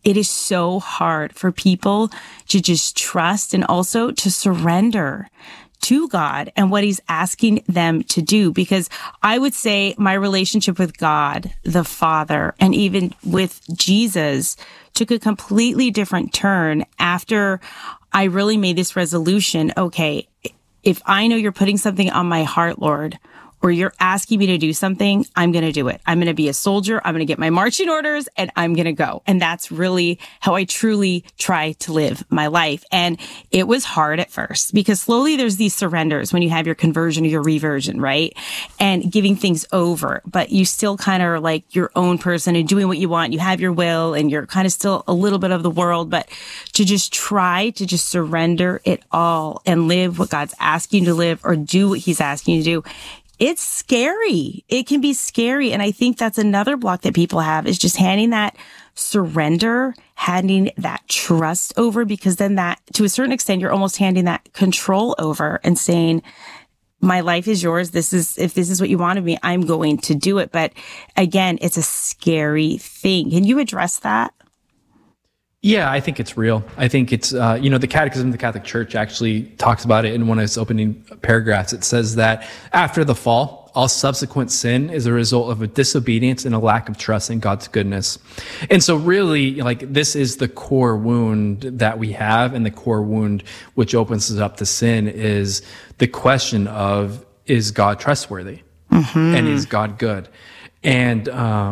it is so hard for people to just trust and also to surrender to God and what he's asking them to do. Because I would say my relationship with God, the Father, and even with Jesus took a completely different turn after I really made this resolution. Okay, if I know you're putting something on my heart, Lord, or you're asking me to do something, I'm going to do it. I'm going to be a soldier. I'm going to get my marching orders and I'm going to go. And that's really how I truly try to live my life. And it was hard at first because slowly there's these surrenders when you have your conversion or your reversion, right? And giving things over, but you still kind of are like your own person and doing what you want. You have your will and you're kind of still a little bit of the world, but to just try to just surrender it all and live what God's asking you to live or do what he's asking you to do. It's scary. It can be scary. And I think that's another block that people have is just handing that surrender, handing that trust over, because then that, to a certain extent, you're almost handing that control over and saying, my life is yours. If this is what you want of me, I'm going to do it. But again, it's a scary thing. Can you address that? Yeah, I think it's real. I think it's, the Catechism of the Catholic Church actually talks about it in one of its opening paragraphs. It says that after the fall, all subsequent sin is a result of a disobedience and a lack of trust in God's goodness. And so really, this is the core wound that we have, and the core wound which opens us up to sin is the question of, is God trustworthy? Mm-hmm. And is God good? And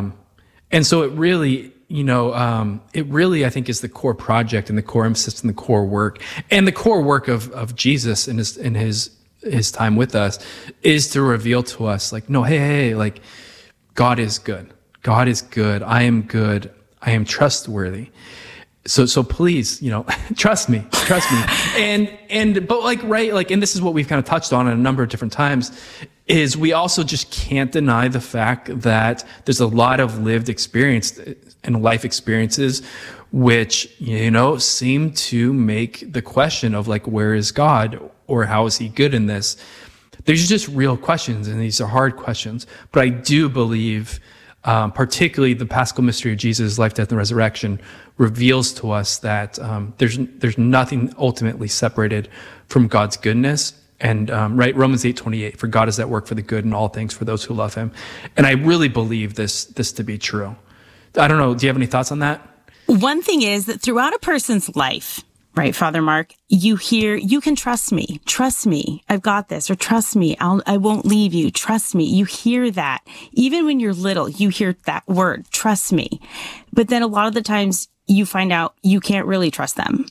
so it really, I think is the core project and the core emphasis and the core work, and the core work of Jesus in his time with us is to reveal to us, hey, God is good. God is good. I am good. I am trustworthy. So please, trust me. And this is what we've kind of touched on a number of different times, is we also just can't deny the fact that there's a lot of lived experience and life experiences which, seem to make the question of where is God, or how is he good in this? There's just real questions, and these are hard questions. But I do believe, particularly the Paschal mystery of Jesus' life, death, and resurrection reveals to us that there's nothing ultimately separated from God's goodness. And Romans 8:28, for God is at work for the good in all things for those who love him. And I really believe this to be true. I don't know, do you have any thoughts on that? One thing is that throughout a person's life, right, Father Mark, you hear, you can trust me, I've got this, or trust me, I won't leave you, trust me. You hear that. Even when you're little, you hear that word, trust me. But then a lot of the times you find out you can't really trust them,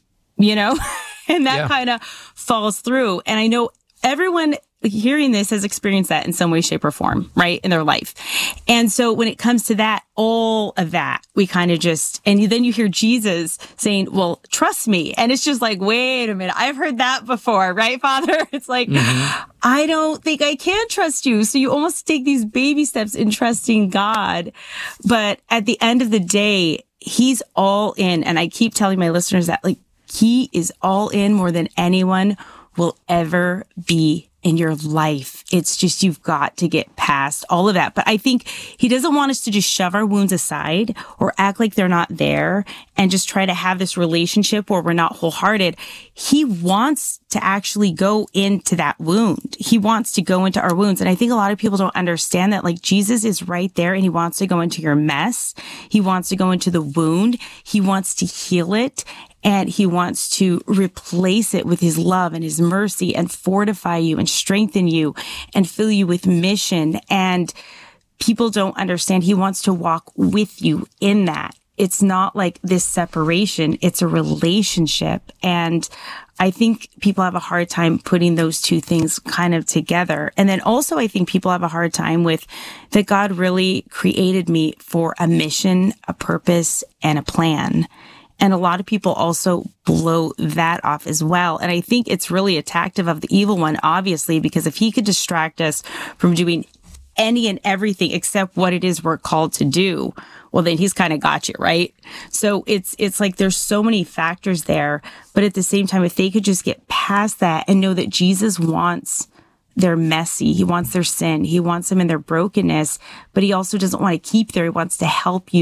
and that kind of falls through. And I know everyone hearing this has experienced that in some way, shape, or form, right, in their life. And so when it comes to that, all of that, we kind of just, and then you hear Jesus saying, well, trust me. And it's just like, wait a minute, I've heard that before, right, Father? It's like, I don't think I can trust you. So you almost take these baby steps in trusting God. But at the end of the day, he's all in. And I keep telling my listeners that, he is all in more than anyone will ever be in your life. It's just, you've got to get past all of that. But I think he doesn't want us to just shove our wounds aside or act like they're not there and just try to have this relationship where we're not wholehearted. He wants to actually go into that wound. He wants to go into our wounds. And I think a lot of people don't understand that, Jesus is right there and he wants to go into your mess. He wants to go into the wound. He wants to heal it. And he wants to replace it with his love and his mercy and fortify you and strengthen you and fill you with mission. And people don't understand. He wants to walk with you in that. It's not like this separation. It's a relationship. And I think people have a hard time putting those two things kind of together. And then also I think people have a hard time with that God really created me for a mission, a purpose, and a plan. And a lot of people also blow that off as well. And I think it's really attractive of the evil one, obviously, because if he could distract us from doing any and everything except what it is we're called to do, well, then he's kind of got you, right? So it's like there's so many factors there. But at the same time, if they could just get past that and know that Jesus wants their messy, he wants their sin, he wants them in their brokenness, but he also doesn't want to keep there. He wants to help you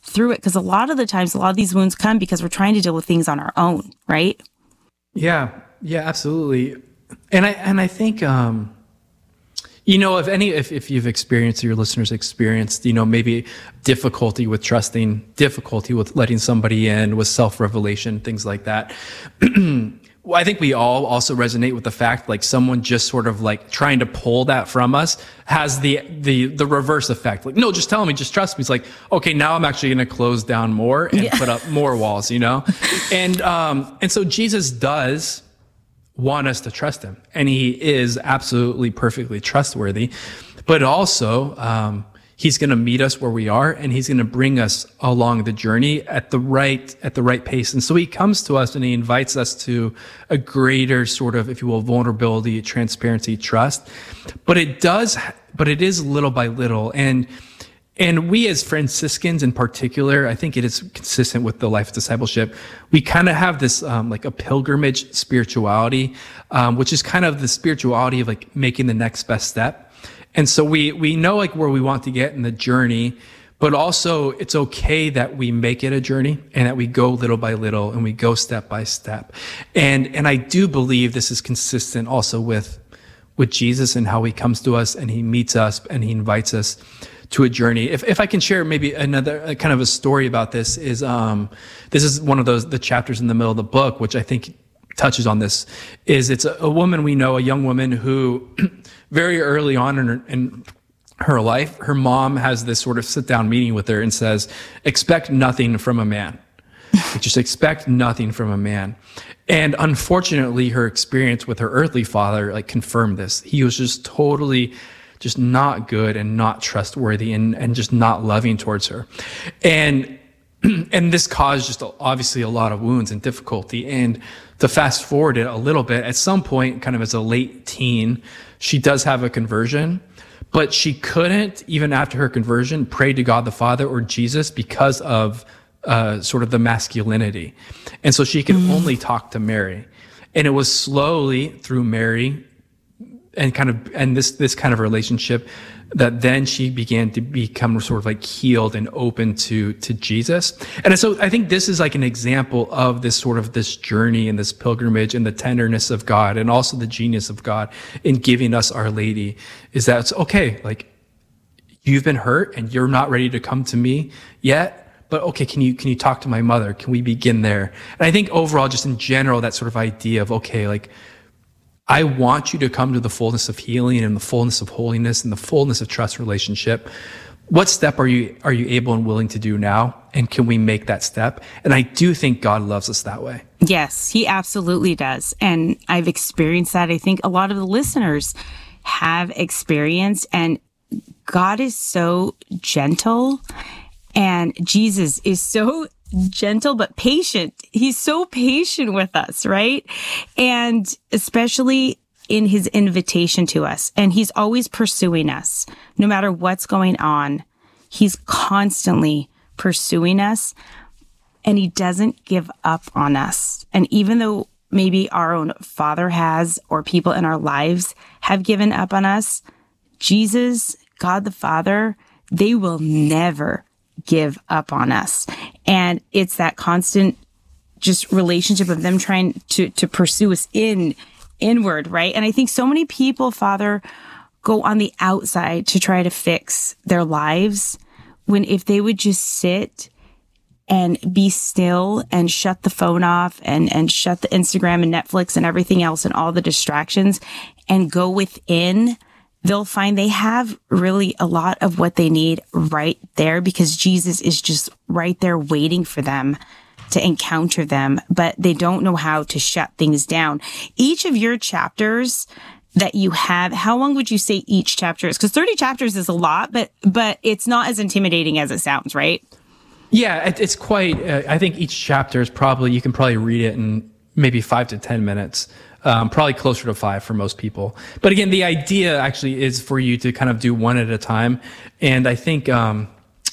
through it. Because a lot of the times, a lot of these wounds come because we're trying to deal with things on our own, right? Yeah, absolutely. And I think, if you've experienced, or your listeners experienced, maybe difficulty with trusting, difficulty with letting somebody in, with self-revelation, things like that. Well, I think we all also resonate with the fact, like, someone just sort of like trying to pull that from us has the reverse effect. Like, no, just tell me, just trust me. It's like, okay, now I'm actually going to close down more and put up more walls, And so Jesus does want us to trust him, and he is absolutely perfectly trustworthy, but also, he's going to meet us where we are, and he's going to bring us along the journey at the right pace. And so he comes to us and he invites us to a greater sort of, if you will, vulnerability, transparency, trust. But it is little by little. And we as Franciscans in particular, I think it is consistent with the life of discipleship. We kind of have this, like a pilgrimage spirituality, which is kind of the spirituality of like making the next best step. And so we know like where we want to get in the journey, but also it's okay that we make it a journey and that we go little by little and we go step by step. And I do believe this is consistent also with Jesus and how he comes to us and he meets us and he invites us to a journey. If I can share maybe another kind of a story about this is one of the chapters in the middle of the book, which I think touches on this. It's a woman we know, a young woman who very early on in her life, her mom has this sort of sit down meeting with her and says, expect nothing from a man. Just expect nothing from a man. And unfortunately, her experience with her earthly father like confirmed this. He was just totally just not good and not trustworthy and just not loving towards her. And this caused just obviously a lot of wounds and difficulty. And to fast forward it a little bit, at some point, kind of as a late teen, she does have a conversion, but she couldn't, even after her conversion, pray to God the Father or Jesus because of sort of the masculinity. And so she could only talk to Mary. And it was slowly through Mary and this kind of relationship that then she began to become sort of like healed and open to Jesus. And so I think this is like an example of this sort of this journey and this pilgrimage and the tenderness of God and also the genius of God in giving us Our Lady, is that it's okay, like, you've been hurt and you're not ready to come to me yet, but okay, can you talk to my mother? Can we begin there? And I think overall, just in general, that sort of idea of, okay, like, I want you to come to the fullness of healing and the fullness of holiness and the fullness of trust relationship. What step are you able and willing to do now? And can we make that step? And I do think God loves us that way. Yes, he absolutely does. And I've experienced that. I think a lot of the listeners have experienced, and God is so gentle and Jesus is so gentle but patient. He's so patient with us, right? And especially in his invitation to us. And he's always pursuing us. No matter what's going on, he's constantly pursuing us, and he doesn't give up on us. And even though maybe our own father has, or people in our lives have given up on us, Jesus, God the Father, they will never give up on us. And it's that constant just relationship of them trying to pursue us inward, right? And I think so many people, Father, go on the outside to try to fix their lives, when if they would just sit and be still and shut the phone off and shut the Instagram and Netflix and everything else and all the distractions and go within, they'll find they have really a lot of what they need right there, because Jesus is just right there waiting for them to encounter them, but they don't know how to shut things down. Each of your chapters that you have, how long would you say each chapter is? Because 30 chapters is a lot, but it's not as intimidating as it sounds, right? Yeah, it's quite, I think each chapter is you can probably read it in maybe 5 to 10 minutes. Probably closer to 5 for most people. But again, the idea actually is for you to kind of do one at a time. And I think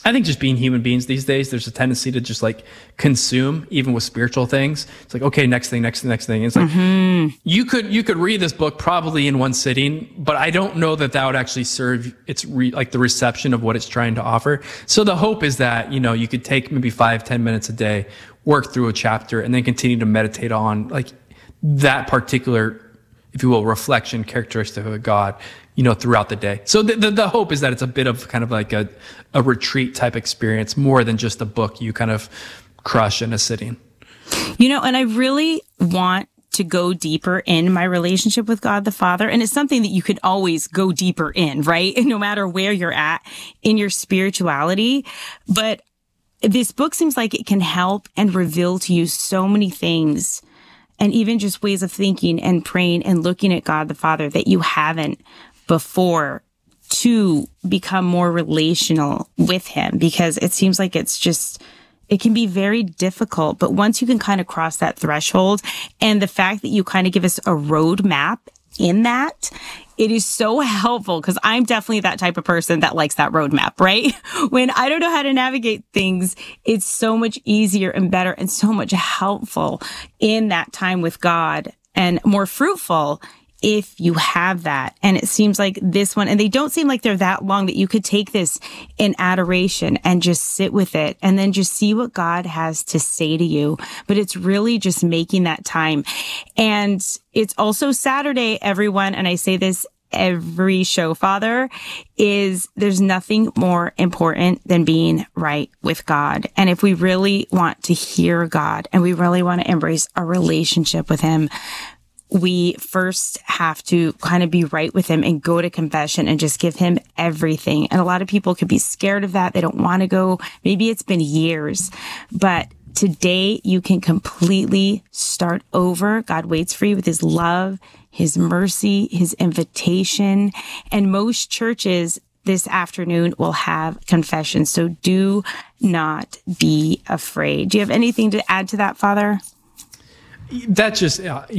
I think just being human beings these days, there's a tendency to just like consume, even with spiritual things. It's like, okay, next thing. It's like, you could read this book probably in one sitting, but I don't know that would actually serve like the reception of what it's trying to offer. So the hope is that, you could take maybe 5-10 minutes a day, work through a chapter, and then continue to meditate on like that particular, if you will, reflection characteristic of God, throughout the day. So the hope is that it's a bit of kind of like a retreat type experience more than just a book you kind of crush in a sitting. And I really want to go deeper in my relationship with God the Father. And it's something that you could always go deeper in, right? No matter where you're at in your spirituality. But this book seems like it can help and reveal to you so many things, and even just ways of thinking and praying and looking at God the Father that you haven't before, to become more relational with him, because it seems like it can be very difficult. But once you can kind of cross that threshold, and the fact that you kind of give us a roadmap in that, it is so helpful, because I'm definitely that type of person that likes that roadmap, right? When I don't know how to navigate things, it's so much easier and better and so much helpful in that time with God, and more fruitful if you have that. And it seems like this one, and they don't seem like they're that long, that you could take this in adoration and just sit with it and then just see what God has to say to you. But it's really just making that time. And it's also Saturday, everyone. And I say this every show, Father, there's nothing more important than being right with God. And if we really want to hear God and we really want to embrace a relationship with him, we first have to kind of be right with him and go to confession and just give him everything. And a lot of people could be scared of that. They don't want to go. Maybe it's been years, but today you can completely start over. God waits for you with his love, his mercy, his invitation. And most churches this afternoon will have confession. So do not be afraid. Do you have anything to add to that, Father? That just,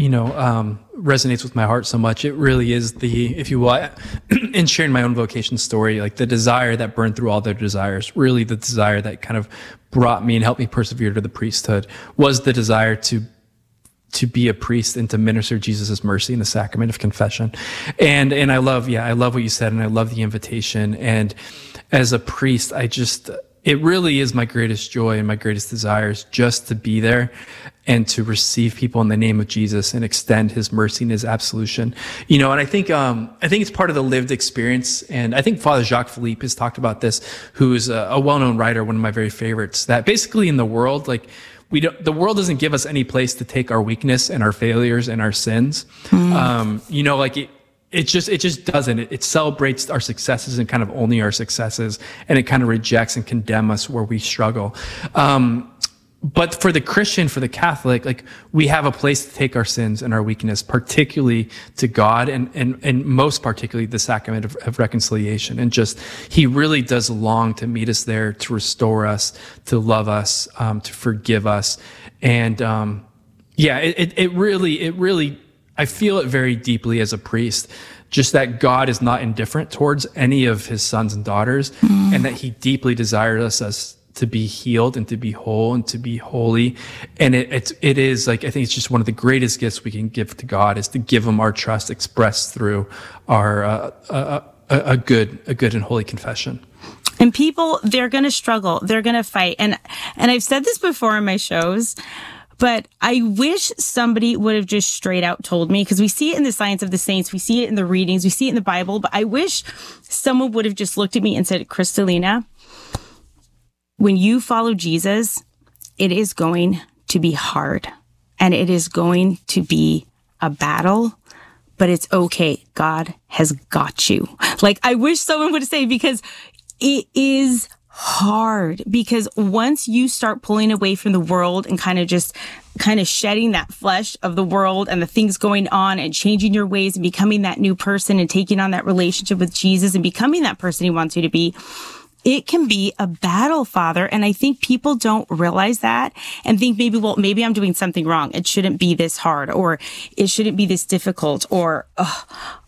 resonates with my heart so much. It really is if you will, in sharing my own vocation story, like the desire that burned through all their desires, really the desire that kind of brought me and helped me persevere to the priesthood, was the desire to be a priest and to minister Jesus' mercy in the sacrament of confession. And I love what you said, and I love the invitation. And as a priest, it really is my greatest joy and my greatest desires just to be there and to receive people in the name of Jesus and extend his mercy and his absolution. And I think it's part of the lived experience. And I think Father Jacques Philippe has talked about this, who is a well-known writer, one of my very favorites, that basically in the world, like the world doesn't give us any place to take our weakness and our failures and our sins. It just doesn't. It celebrates our successes and kind of only our successes, and it kind of rejects and condemns us where we struggle. But for the Christian, for the Catholic, like we have a place to take our sins and our weakness, particularly to God, and most particularly the sacrament of reconciliation. And just, he really does long to meet us there, to restore us, to love us, to forgive us. And it really, I feel it very deeply as a priest, just that God is not indifferent towards any of his sons and daughters, and that he deeply desires us to be healed and to be whole and to be holy. And it is like, I think it's just one of the greatest gifts we can give to God, is to give him our trust expressed through our a good and holy confession. And people, they're going to struggle. They're going to fight. And I've said this before in my shows, but I wish somebody would have just straight out told me, because we see it in the Science of the Saints, we see it in the readings, we see it in the Bible, but I wish someone would have just looked at me and said, Kristalina, when you follow Jesus, it is going to be hard and it is going to be a battle, but it's okay. God has got you. Like, I wish someone would say, because it is hard, because once you start pulling away from the world and kind of shedding that flesh of the world and the things going on and changing your ways and becoming that new person and taking on that relationship with Jesus and becoming that person he wants you to be, it can be a battle, Father. And I think people don't realize that and think maybe I'm doing something wrong. It shouldn't be this hard, or it shouldn't be this difficult, or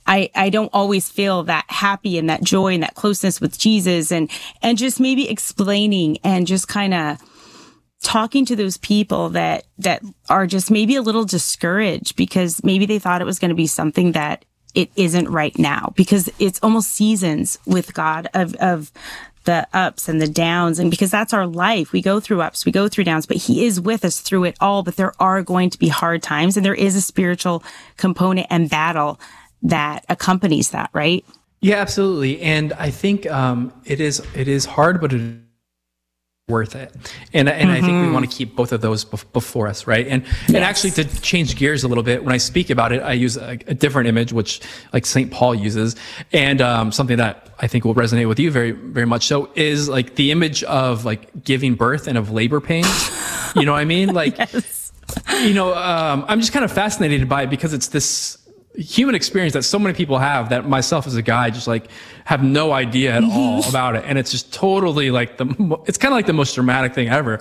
I don't always feel that happy and that joy and that closeness with Jesus, and just maybe explaining and just kind of talking to those people that are just maybe a little discouraged because maybe they thought it was going to be something that it isn't right now, because it's almost seasons with God of the ups and the downs. And because that's our life, we go through ups, we go through downs, but he is with us through it all. But there are going to be hard times, and there is a spiritual component and battle that accompanies that, right? Yeah, absolutely. And I think it is hard, but it is worth it. And I think we want to keep both of those before us, right? And actually, to change gears a little bit, when I speak about it, I use a different image, which like St. Paul uses, and something that I think will resonate with you very, very much so is like the image of like giving birth and of labor pains. You know what I mean? Like, Yes. I'm just kind of fascinated by it because it's this human experience that so many people have that myself as a guy just like have no idea at all about it. And it's just totally like it's kind of like the most dramatic thing ever.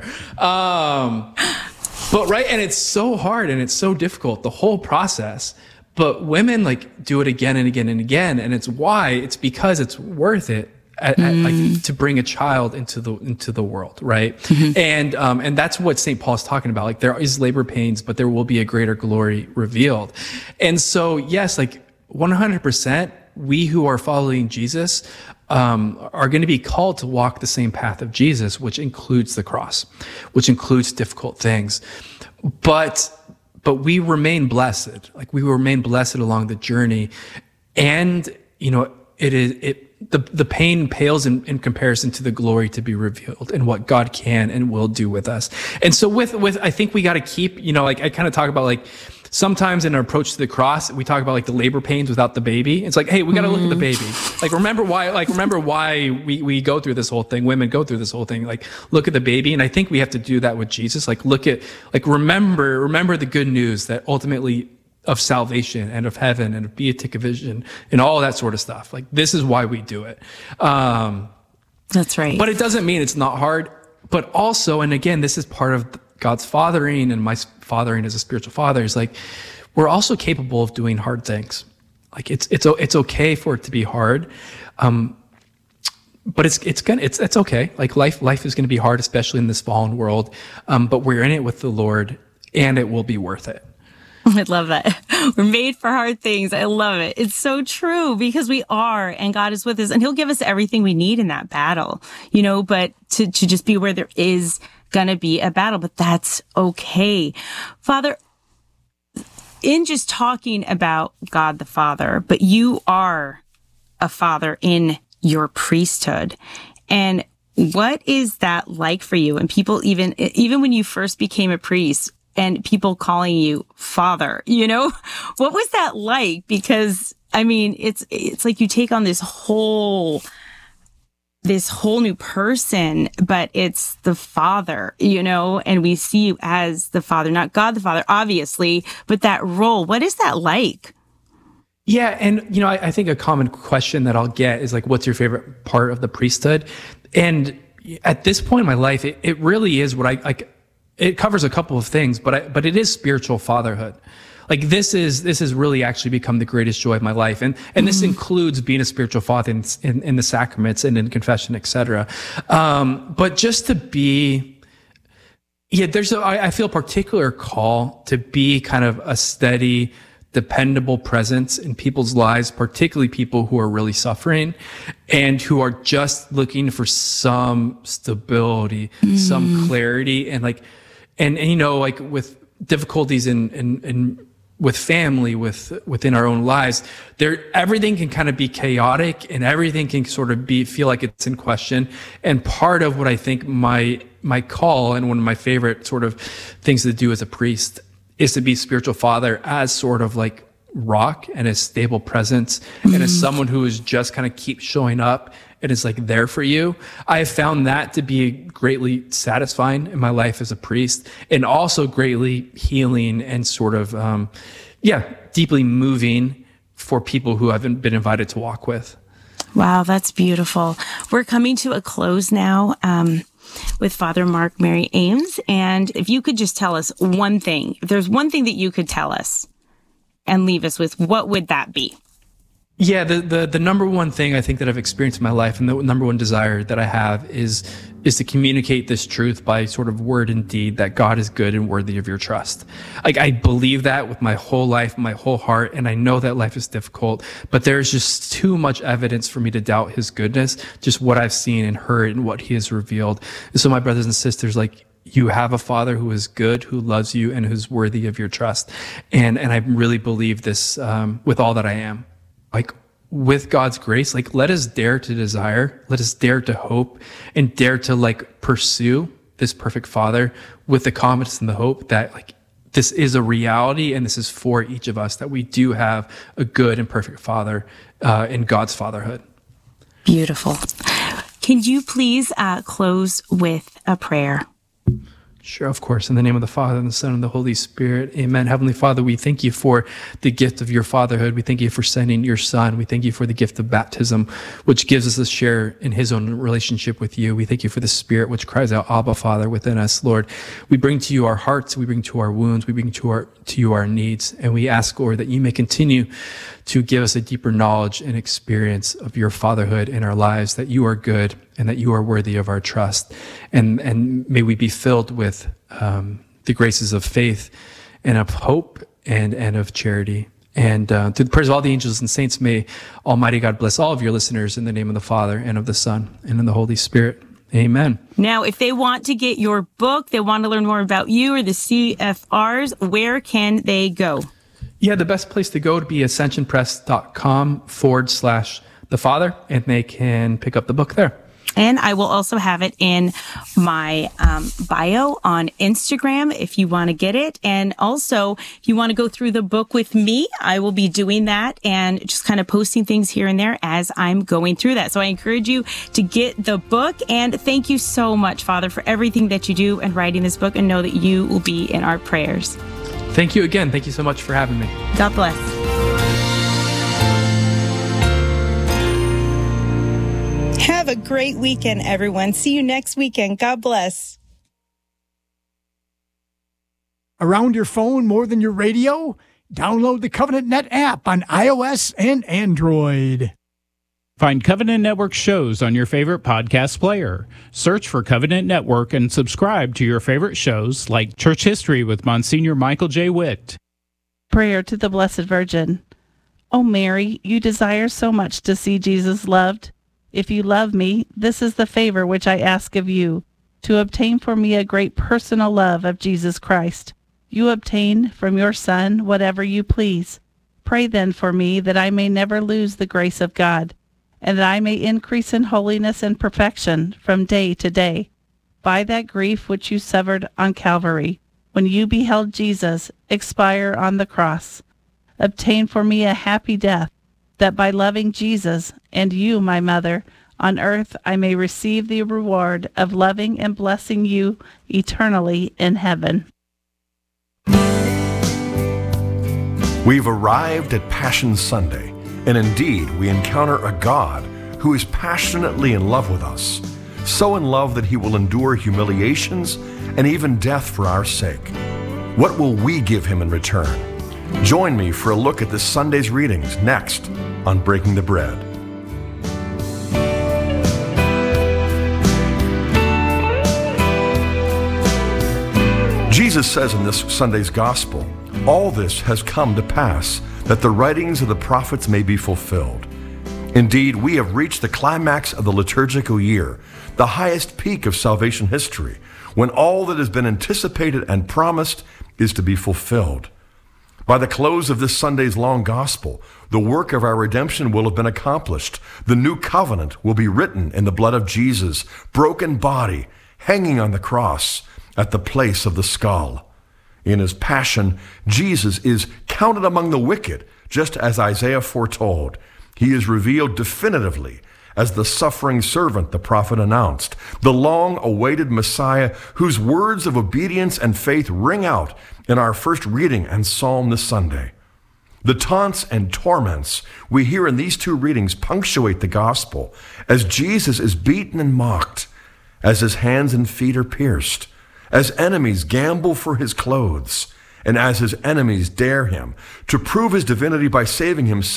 But right. And it's so hard and it's so difficult, the whole process, but women like do it again and again and again. And it's because it's worth it. Like to bring a child into the world, right? And that's what St. Paul's talking about. Like there is labor pains, but there will be a greater glory revealed. And so, yes, like 100%, we who are following Jesus are going to be called to walk the same path of Jesus, which includes the cross, which includes difficult things. But we remain blessed. Like we remain blessed along the journey, and the pain pales in comparison to the glory to be revealed and what God can and will do with us. And so with I think we got to keep, like I kind of talk about like sometimes in our approach to the cross, we talk about like the labor pains without the baby. It's like, hey, we got to look at the baby. Like remember why we go through this whole thing. Women go through this whole thing. Like look at the baby. And I think we have to do that with Jesus. Like remember the good news that ultimately of salvation and of heaven and of beatific vision and all that sort of stuff. Like this is why we do it. That's right. But it doesn't mean it's not hard. But also, and again, this is part of God's fathering and my fathering as a spiritual father, is like we're also capable of doing hard things. Like it's okay for it to be hard. But it's okay. Like life is going to be hard, especially in this fallen world. But we're in it with the Lord, and it will be worth it. I love that. We're made for hard things. I love it. It's so true because we are, and God is with us, and he'll give us everything we need in that battle, but to just be where there is going to be a battle, but that's okay. Father, in just talking about God the Father, but you are a father in your priesthood. And what is that like for you? And people, even when you first became a priest, and people calling you father, what was that like? Because I mean, it's like you take on this whole new person, but it's the Father, and we see you as the Father, not God the Father, obviously, but that role, what is that like? Yeah. And, I think a common question that I'll get is like, what's your favorite part of the priesthood? And at this point in my life, it really is what I like. It covers a couple of things, but it is spiritual fatherhood. Like this is really actually become the greatest joy of my life. And this includes being a spiritual father in the sacraments and in confession, etc. But just to be, I feel a particular call to be kind of a steady, dependable presence in people's lives, particularly people who are really suffering and who are just looking for some stability, some clarity, and with difficulties in with family, within our own lives, everything can kind of be chaotic and everything can sort of feel like it's in question. And part of what I think my call and one of my favorite sort of things to do as a priest is to be spiritual father as sort of like rock and a stable presence and as someone who is just kind of keep showing up and is like there for you. I have found that to be greatly satisfying in my life as a priest, and also greatly healing and sort of, deeply moving for people who haven't been invited to walk with. Wow, that's beautiful. We're coming to a close now with Father Mark Mary Ames. And if you could just tell us one thing, if there's one thing that you could tell us and leave us with, what would that be? Yeah, the number one thing I think that I've experienced in my life, and the number one desire that I have is to communicate this truth by sort of word and deed, that God is good and worthy of your trust. Like, I believe that with my whole life, my whole heart, and I know that life is difficult, but there's just too much evidence for me to doubt his goodness, just what I've seen and heard and what he has revealed. And so my brothers and sisters, like, you have a Father who is good, who loves you, and who's worthy of your trust. And I really believe this with all that I am. Like, with God's grace, like, let us dare to desire, let us dare to hope, and dare to, like, pursue this perfect Father with the confidence and the hope that, like, this is a reality and this is for each of us, that we do have a good and perfect Father in God's fatherhood. Beautiful. Can you please close with a prayer? Sure, of course. In the name of the Father, and the Son, and the Holy Spirit. Amen. Heavenly Father, we thank you for the gift of your fatherhood. We thank you for sending your Son. We thank you for the gift of baptism, which gives us a share in his own relationship with you. We thank you for the Spirit, which cries out, Abba, Father, within us. Lord, we bring to you our hearts. We bring to our wounds. We bring to you our needs. And we ask, Lord, that you may continue to give us a deeper knowledge and experience of your fatherhood in our lives, that you are good and that you are worthy of our trust. And may we be filled with the graces of faith and of hope and of charity. And through the prayers of all the angels and saints, may Almighty God bless all of your listeners in the name of the Father and of the Son and in the Holy Spirit. Amen. Now, if they want to get your book, they want to learn more about you or the CFRs, where can they go? Yeah, the best place to go would be ascensionpress.com/the Father, and they can pick up the book there. And I will also have it in my bio on Instagram if you want to get it. And also, if you want to go through the book with me, I will be doing that and just kind of posting things here and there as I'm going through that. So I encourage you to get the book. And thank you so much, Father, for everything that you do and writing this book, and know that you will be in our prayers. Thank you again. Thank you so much for having me. God bless. Have a great weekend, everyone. See you next weekend. God bless. Around your phone more than your radio? Download the Covenant Net app on iOS and Android. Find Covenant Network shows on your favorite podcast player. Search for Covenant Network and subscribe to your favorite shows like Church History with Monsignor Michael J. Witt. Prayer to the Blessed Virgin. O Mary, you desire so much to see Jesus loved. If you love me, this is the favor which I ask of you, to obtain for me a great personal love of Jesus Christ. You obtain from your Son whatever you please. Pray then for me that I may never lose the grace of God, and that I may increase in holiness and perfection from day to day. By that grief which you suffered on Calvary, when you beheld Jesus expire on the cross, obtain for me a happy death, that by loving Jesus and you, my mother, on earth I may receive the reward of loving and blessing you eternally in heaven. We've arrived at Passion Sunday, and indeed we encounter a God who is passionately in love with us, so in love that he will endure humiliations and even death for our sake. What will we give him in return? Join me for a look at this Sunday's readings next on Breaking the Bread. Jesus says in this Sunday's Gospel, all this has come to pass that the writings of the prophets may be fulfilled. Indeed, we have reached the climax of the liturgical year, the highest peak of salvation history, when all that has been anticipated and promised is to be fulfilled. By the close of this Sunday's long gospel, the work of our redemption will have been accomplished. The new covenant will be written in the blood of Jesus' broken body, hanging on the cross at the place of the skull. In his passion, Jesus is counted among the wicked, just as Isaiah foretold. He is revealed definitively as the suffering servant the prophet announced, the long-awaited Messiah whose words of obedience and faith ring out in our first reading and psalm this Sunday. The taunts and torments we hear in these two readings punctuate the gospel as Jesus is beaten and mocked, as his hands and feet are pierced, as enemies gamble for his clothes, and as his enemies dare him to prove his divinity by saving himself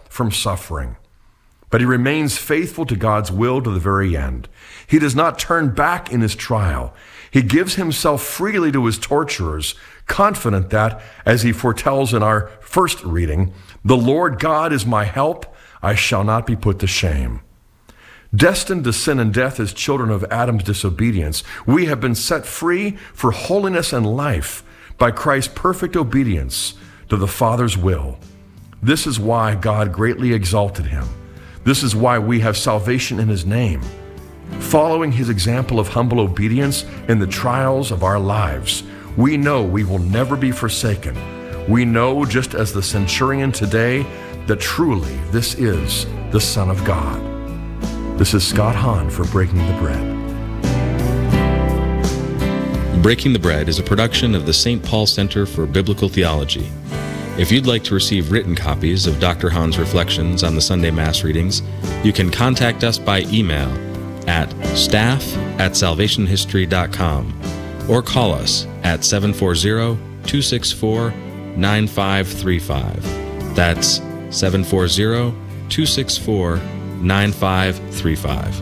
from suffering. But he remains faithful to God's will to the very end. He does not turn back in his trial. He gives himself freely to his torturers, confident that, as he foretells in our first reading, the Lord God is my help, I shall not be put to shame. Destined to sin and death as children of Adam's disobedience, we have been set free for holiness and life by Christ's perfect obedience to the Father's will. This is why God greatly exalted him. This is why we have salvation in his name. Following his example of humble obedience in the trials of our lives, we know we will never be forsaken. We know, just as the centurion today, that truly this is the Son of God. This is Scott Hahn for Breaking the Bread. Breaking the Bread is a production of the St. Paul Center for Biblical Theology. If you'd like to receive written copies of Dr. Hahn's reflections on the Sunday Mass readings, you can contact us by email at staff@salvationhistory.com or call us at 740-264-9535. That's 740-264-9535.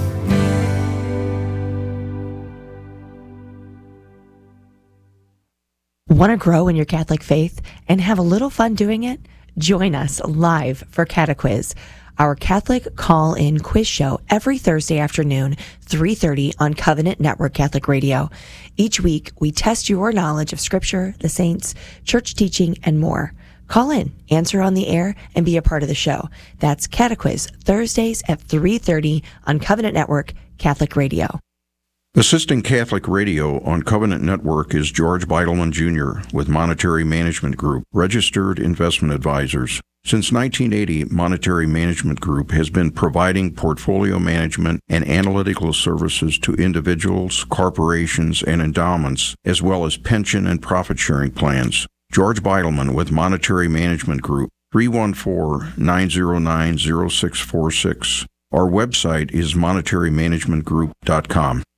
Want to grow in your Catholic faith and have a little fun doing it? Join us live for Catequiz, our Catholic call-in quiz show every Thursday afternoon, 3:30 on Covenant Network Catholic Radio. Each week, we test your knowledge of Scripture, the saints, church teaching, and more. Call in, answer on the air, and be a part of the show. That's Catequiz, Thursdays at 3:30 on Covenant Network Catholic Radio. Assisting Catholic Radio on Covenant Network is George Beidelman Jr. with Monetary Management Group, registered investment advisors. Since 1980, Monetary Management Group has been providing portfolio management and analytical services to individuals, corporations, and endowments, as well as pension and profit-sharing plans. George Beidelman with Monetary Management Group, 314-909-0646. Our website is monetarymanagementgroup.com.